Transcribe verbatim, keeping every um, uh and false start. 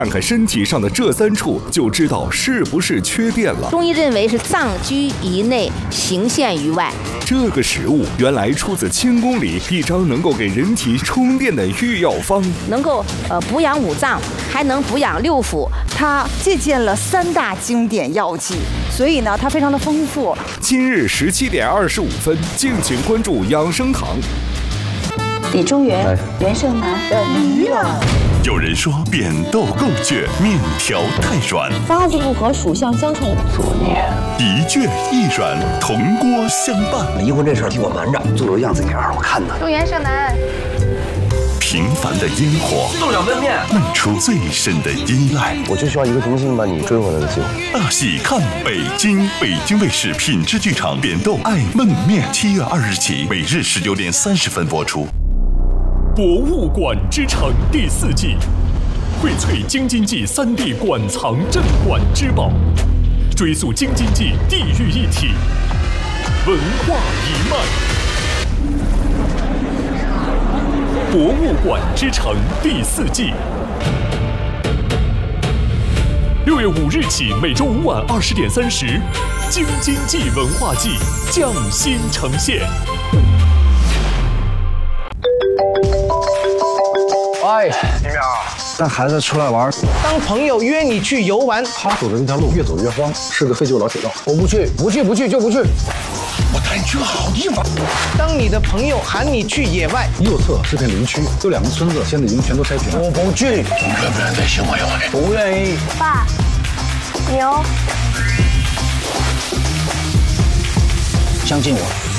看看身体上的这三处，就知道是不是缺电了。 中医认为是脏居于内，形现于外。 这个食物原来出自清宫里一张能够给人体充电的御药方， 能够呃补养五脏，还能补养六腑。 它借鉴了三大经典药剂，所以呢，它非常的丰富。 今日十七点二十五分，敬请关注养生堂。 李中原、袁胜男的驴了。 有人说扁豆够倔，面条太软， 八字不合，属相相冲， 作孽。一倔一软，同锅相伴。 离婚这事儿替我瞒着，做做样子给二我看呢。 中原胜男。 平凡的烟火， 动两杯面， 漫出最深的依赖。 我就需要一个重新把你追回来的机会。 大戏看北京，北京卫视品质剧场扁豆爱焖面，七月二日起，每日十九点三十分播出。 博物馆之城第四季，荟萃京津冀三地馆藏镇馆之宝，追溯京津冀地域一体文化一脉。博物馆之城第四季，六月五日起，每周五晚二十点三十，京津冀文化季匠心呈现。 哎， 李淼， 带孩子出来玩， 当朋友约你去游玩， 他走的那条路越走越荒，是个废旧老铁道。 我不去，不去，不去就不去。 我带你去个好地方。 当你的朋友喊你去野外， 右侧是片林区，有两个村子，现在已经全都拆平了。 我不去。 你愿不愿意再信我一回？ 不愿意。 爸，牛， 相信我。